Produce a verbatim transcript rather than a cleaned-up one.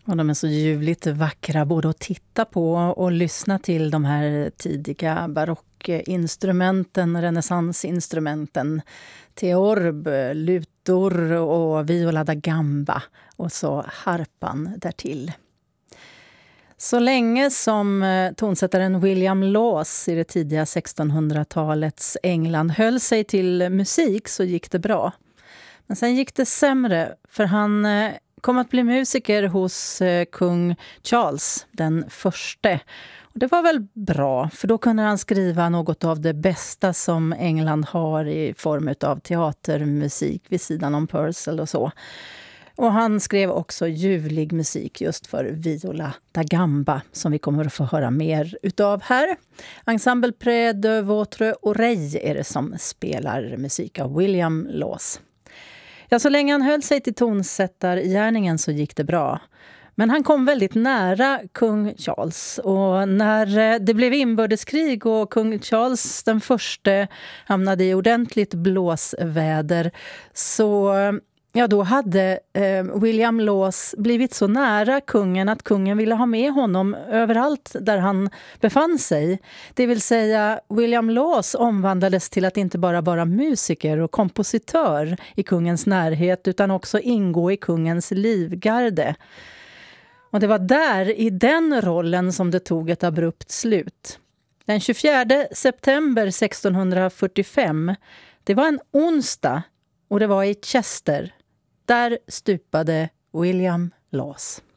Och de är så ljuvligt vackra både att titta på och lyssna till, de här tidiga barockinstrumenten, renässansinstrumenten. Theorb, lutor och viola da gamba och så harpan därtill. Så länge som tonsättaren William Laws i det tidiga sextonhundratalets England höll sig till musik så gick det bra. Men sen gick det sämre, för han kom att bli musiker hos kung Charles den förste. Och det var väl bra, för då kunde han skriva något av det bästa som England har i form av teatermusik vid sidan om Purcell och så. Och han skrev också ljuvlig musik just för viola da gamba, som vi kommer att få höra mer utav här. Ensemble Près de votre oreille är det som spelar musik av William Laws. Ja, så länge han höll sig till tonsättargärningen så gick det bra. Men han kom väldigt nära kung Charles, och när det blev inbördeskrig och kung Charles den förste hamnade i ordentligt blåsväder, så ja, då hade eh, William Laws blivit så nära kungen att kungen ville ha med honom överallt där han befann sig. Det vill säga, William Laws omvandlades till att inte bara vara musiker och kompositör i kungens närhet, utan också ingå i kungens livgarde. Och det var där, i den rollen, som det tog ett abrupt slut. Den tjugofjärde september sextonhundrafyrtiofem, det var en onsdag och det var i Chester. Där stupade William Laws.